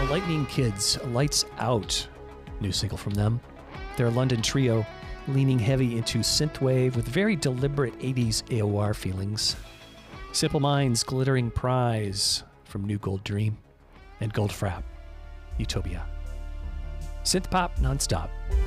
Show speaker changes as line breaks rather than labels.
Lightning Kids, Lights Out. New single from them. They're a London trio leaning heavy into synthwave with very deliberate 80s AOR feelings. Simple Minds, Glittering Prize from New Gold Dream. And Goldfrapp, Utopia. Synth pop nonstop.